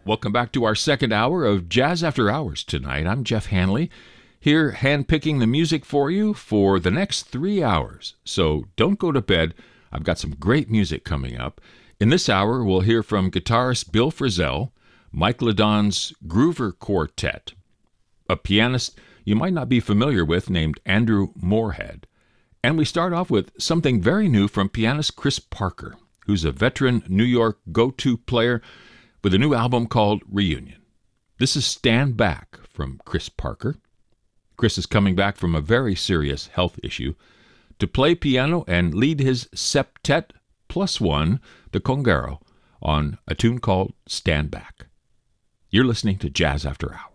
Welcome back to our second hour of Jazz After Hours tonight. I'm Jeff Hanley, here handpicking the music for you for the next 3 hours. So don't go to bed. I've got some great music coming up. In this hour, we'll hear from guitarist Bill Frisell, Mike Ladon's Groover Quartet, a pianist you might not be familiar with named Andrew Moorhead. And we start off with something very new from pianist Chris Parker, who's a veteran New York go-to player with a new album called Reunion. This is Stand Back from Chris Parker. Chris is coming back from a very serious health issue to play piano and lead his septet +1, the Congaro, on a tune called Stand Back. You're listening to Jazz After Hours.